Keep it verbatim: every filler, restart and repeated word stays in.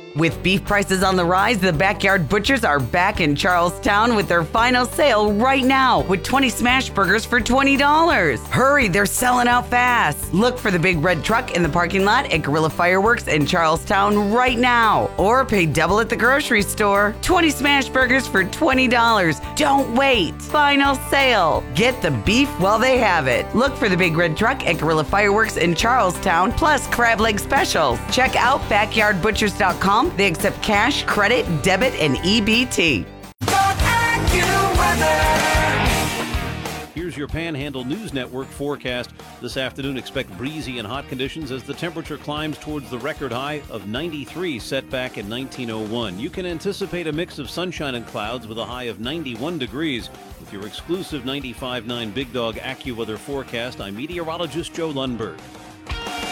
With beef prices on the rise, the Backyard Butchers are back in Charlestown with their final sale right now with twenty smash burgers for twenty dollars. Hurry, they're selling out fast. Look for the big red truck in the parking lot at Gorilla Fireworks in Charlestown right now. Or pay double at the grocery store. twenty smash burgers for twenty dollars. Don't wait. Final sale. Get the beef while they have it. Look for the big red truck at Gorilla Fireworks in Charlestown, plus crab leg specials. Check out backyard butchers dot com. They accept cash, credit, debit, and E B T. Here's your Panhandle News Network forecast. This afternoon, expect breezy and hot conditions as the temperature climbs towards the record high of ninety-three set back in nineteen oh one. You can anticipate a mix of sunshine and clouds with a high of ninety-one degrees. With your exclusive ninety-five point nine Big Dog AccuWeather forecast, I'm meteorologist Joe Lundberg.